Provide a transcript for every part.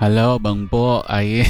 Halo Bang Po,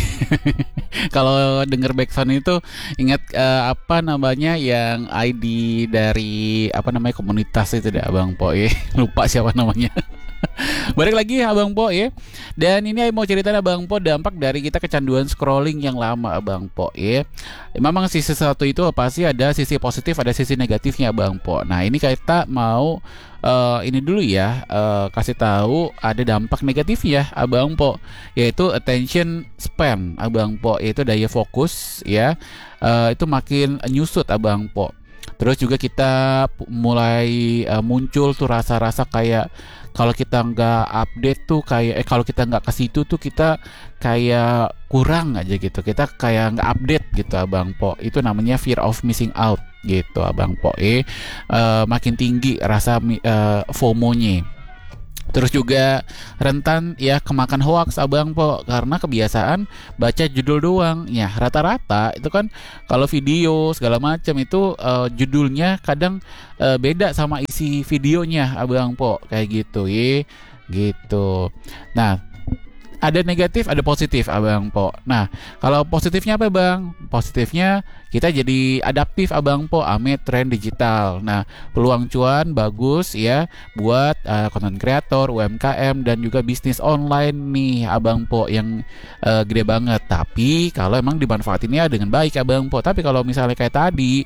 kalau denger backsound itu ingat apa namanya yang ID dari apa namanya komunitas itu deh Bang Po ya. Lupa siapa namanya. Balik lagi Abang Po ya. Dan ini mau ceritain Abang Po dampak dari kita kecanduan scrolling yang lama Abang Po ya. Memang sisi satu itu pasti ada sisi positif, ada sisi negatifnya Abang Po. Nah, ini kita mau ini dulu ya, kasih tahu ada dampak negatifnya Abang Po, yaitu attention span Abang Po, yaitu daya fokus ya. Itu makin nyusut Abang Po. Terus juga kita mulai muncul tuh rasa-rasa kayak kalau kita nggak update tuh kayak kalau kita nggak ke situ tuh kita kayak kurang aja gitu. Kita kayak nggak update gitu Abang Po. Itu namanya fear of missing out gitu Abang Po. Makin tinggi rasa FOMO-nya. Terus juga rentan ya kemakan hoax Abang Po, karena kebiasaan baca judul doang. Ya rata-rata itu kan kalau video segala macam itu judulnya kadang beda sama isi videonya Abang Po, kayak gitu ya gitu. Nah, ada negatif, ada positif Abang Po. Nah, kalau positifnya apa Bang? Positifnya kita jadi adaptif Abang Po ame tren digital. Nah, peluang cuan bagus ya buat content creator, UMKM dan juga bisnis online nih Abang Po yang gede banget. Tapi kalau emang dimanfaatinnya dengan baik Abang Po. Tapi kalau misalnya kayak tadi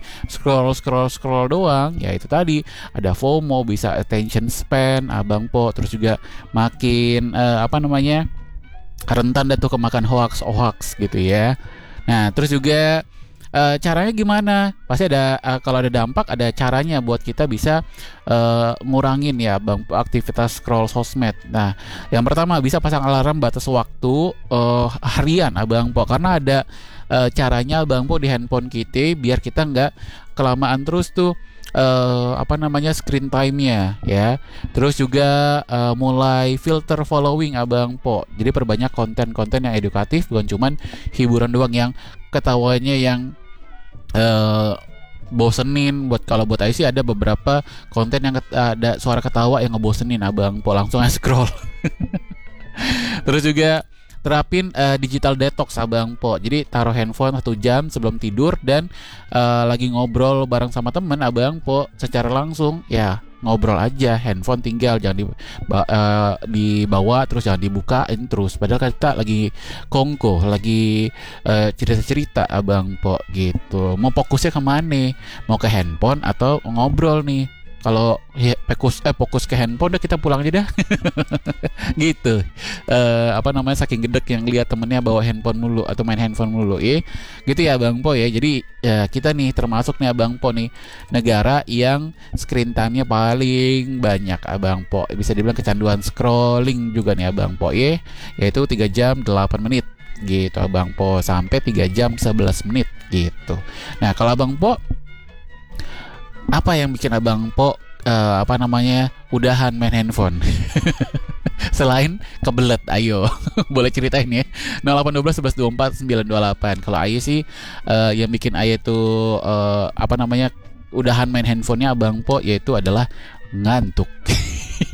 scroll doang, ya itu tadi ada FOMO, bisa attention span Abang Po. Terus juga makin apa namanya? Rentan dah tuh kemakan hoax gitu ya. Nah, terus juga caranya gimana? Pasti ada kalau ada dampak ada caranya buat kita bisa ngurangin ya Bang aktivitas scroll sosmed. Nah, yang pertama bisa pasang alarm batas waktu harian Abang Po, karena ada caranya Abang Po di handphone kita biar kita nggak kelamaan terus tuh apa namanya screen time-nya ya. Terus juga mulai filter following Abang Po. Jadi perbanyak konten-konten yang edukatif, bukan cuman hiburan doang yang ketawanya yang bosenin. Buat saya sih ada beberapa konten yang ada suara ketawa yang ngebosenin Abang Po, langsung scroll. Terus juga terapin digital detox Abang Po. Jadi taruh handphone 1 jam sebelum tidur dan lagi ngobrol bareng sama temen Abang Po secara langsung ya ngobrol aja, handphone tinggal jangan dibawa, terus jangan dibukain terus. Padahal kita lagi kongko, lagi cerita-cerita Abang Po gitu. Mau fokusnya kemana? Mau ke handphone atau ngobrol nih? Kalau ya, fokus ke handphone udah kita pulang aja dah. Gitu. Apa namanya saking gedek yang lihat temennya bawa handphone mulu atau main handphone mulu gitu ya Bang Po ya. Jadi ya, kita nih termasuk nih Abang Po nih negara yang screen time-nya paling banyak Abang Po. Bisa dibilang kecanduan scrolling juga nih Abang Po yaitu 3 jam 8 menit gitu Abang Po, sampai 3 jam 11 menit gitu. Nah, kalau Abang Po apa yang bikin Abang Po apa namanya udahan main handphone? Selain kebelet, ayo boleh ceritain ya. 0812 11 24 928. Kalau Ayu sih yang bikin Ayu tuh apa namanya udahan main handphonenya Abang Po yaitu adalah ngantuk.